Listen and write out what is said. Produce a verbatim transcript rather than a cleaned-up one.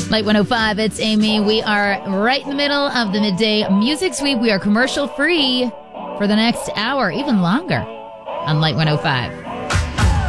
Light one oh five, it's Amy. We are right in the middle of the midday music sweep. We are commercial free for the next hour, even longer, on Light one oh five.